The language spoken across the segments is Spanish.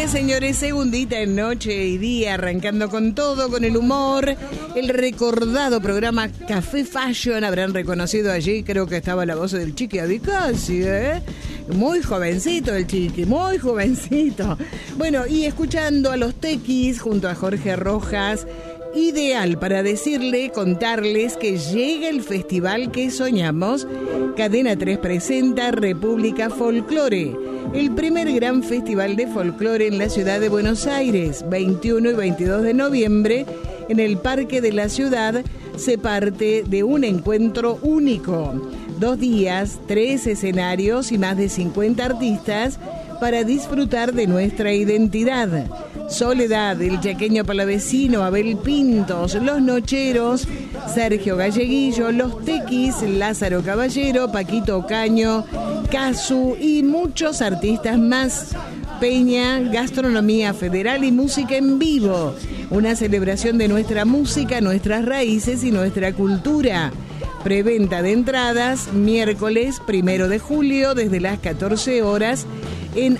señores, segundita en noche y día, arrancando con todo, con el humor, el recordado programa Café Fashion. Habrán reconocido allí, creo que estaba la voz del Chiqui Abicasi, muy jovencito el Chiqui, muy jovencito. Bueno, y escuchando a los Tequis junto a Jorge Rojas, ideal para contarles que llega el festival que soñamos. Cadena 3 presenta República Folklore, el primer gran festival de folclore en la ciudad de Buenos Aires, 21 y 22 de noviembre, en el Parque de la Ciudad. Se parte de un encuentro único. 2 días, 3 escenarios y más de 50 artistas para disfrutar de nuestra identidad. Soledad, el chaqueño palavecino, Abel Pintos, Los Nocheros, Sergio Galleguillo, Los Tequis, Lázaro Caballero, Paquito Ocaño, Casu y muchos artistas más. Peña, gastronomía federal y música en vivo. Una celebración de nuestra música, nuestras raíces y nuestra cultura. Preventa de entradas, miércoles 1 de julio, desde las 14 horas, en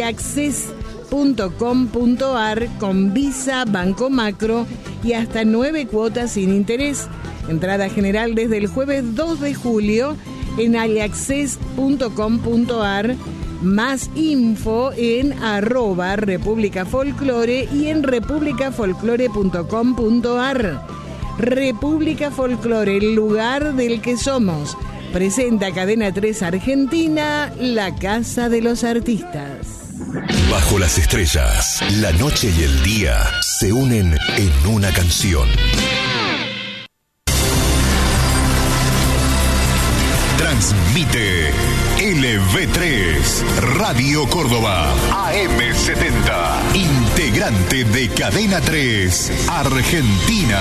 allaccess.com.ar con Visa, Banco Macro y hasta 9 cuotas sin interés. Entrada general desde el jueves 2 de julio en allaccess.com.ar. Más info en @República Folklore y en republicafolklore.com.ar. República Folklore, el lugar del que somos. Presenta Cadena 3 Argentina, la casa de los artistas. Bajo las estrellas, la noche y el día se unen en una canción. Transmite LV3, Radio Córdoba, AM70, integrante de Cadena 3, Argentina.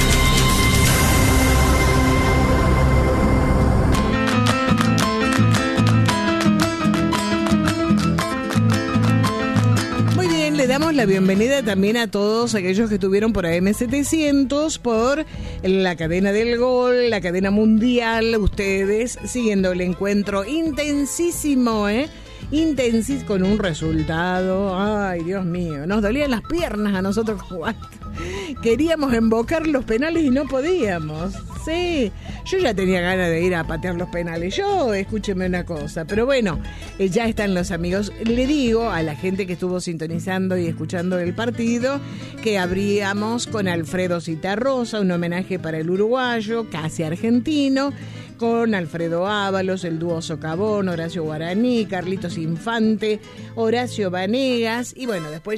Le damos la bienvenida también a todos aquellos que estuvieron por AM700, por la cadena del Gol, la cadena mundial, ustedes siguiendo el encuentro intensísimo, intensísimo, con un resultado, ay Dios mío, nos dolían las piernas a nosotros jugando. Queríamos embocar los penales y no podíamos. Sí, yo ya tenía ganas de ir a patear los penales. Escúcheme una cosa, pero bueno, ya están los amigos. Le digo a la gente que estuvo sintonizando y escuchando el partido que abríamos con Alfredo Citarrosa, un homenaje para el uruguayo, casi argentino, con Alfredo Ábalos, el dúo Socavón, Horacio Guaraní, Carlitos Infante, Horacio Vanegas y bueno, después